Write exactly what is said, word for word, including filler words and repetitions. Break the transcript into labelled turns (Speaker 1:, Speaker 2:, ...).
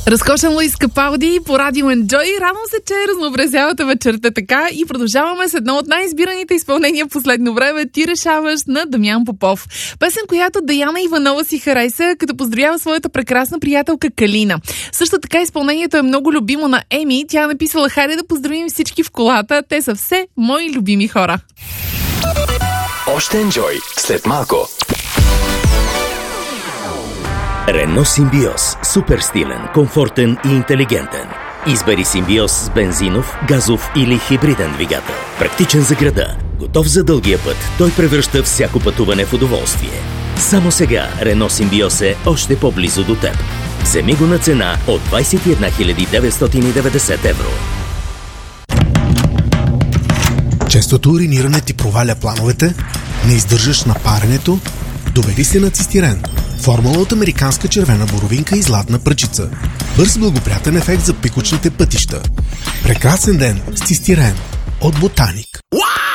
Speaker 1: Разкошен Луис Капалди по радио Enjoy. Радвам се, че разнообразявате вечерта така и продължаваме с едно от най-избираните изпълнения в последно време. Ти решаваш на Дамян Попов. Песен, която Даяна Иванова си хареса, като поздравява своята прекрасна приятелка Калина. Също така изпълнението е много любимо на Еми. Тя е написала: хайде да поздравим всички в колата. Те са все мои любими хора.
Speaker 2: Още Enjoy след малко.
Speaker 3: Рено Симбиоз. Супер стилен, комфортен и интелигентен. Избери Симбиоз с бензинов, газов или хибриден двигател. Практичен за града, готов за дългия път. Той превръща всяко пътуване в удоволствие. Само сега Рено Симбиоз е още по-близо до теб. Вземи го на цена от двадесет и една хиляди деветстотин и деветдесет евро.
Speaker 4: Честото уриниране ти проваля плановете? Не издържаш на паренето? Довери се на Цистирен. Формула от американска червена боровинка и златна пръчица. Бърз благоприятен ефект за пикочните пътища. Прекрасен ден с Цистирен от Ботаник.